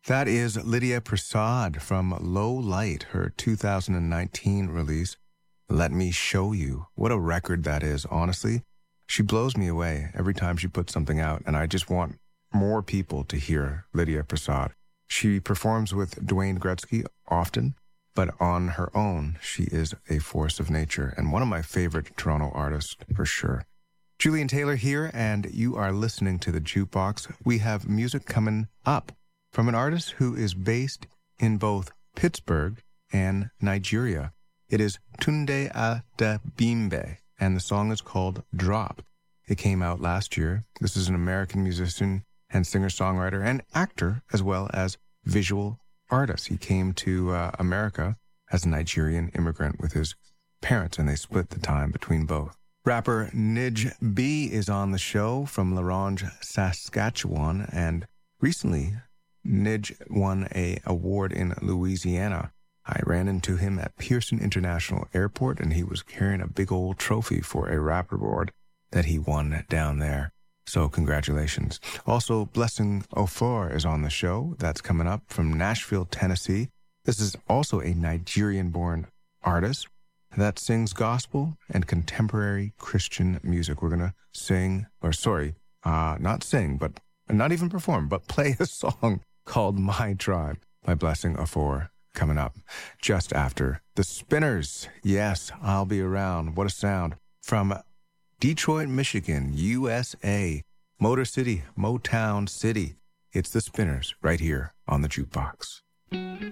That is Lydia Prasad from Low Light, her 2019 release. Let Me Show You. What a record that is, honestly. She blows me away every time she puts something out, and I just want more people to hear Lydia Prasad. She performs with Dwayne Gretzky often, but on her own, she is a force of nature and one of my favorite Toronto artists for sure. Julian Taylor here, and you are listening to The Jukebox. We have music coming up from an artist who is based in both Pittsburgh and Nigeria. It is Tunde Adebimbe, and the song is called Drop. It came out last year. This is an American musician and singer-songwriter and actor, as well as visual artist. He came to America as a Nigerian immigrant with his parents, and they split the time between both. Rapper Nij B is on the show from LaRange, Saskatchewan, and recently Nij won an award in Louisiana. I ran into him at Pearson International Airport, and he was carrying a big old trophy for a rap award that he won down there. So congratulations. Also, Blessing Ofor is on the show. That's coming up from Nashville, Tennessee. This is also a Nigerian-born artist that sings gospel and contemporary Christian music. We're going to not even perform, but play a song called My Tribe by Blessing Ofor coming up just after The Spinners. Yes, I'll be around. What a sound. From Detroit, Michigan, USA, Motor City, Motown City. It's The Spinners right here on The Jukebox.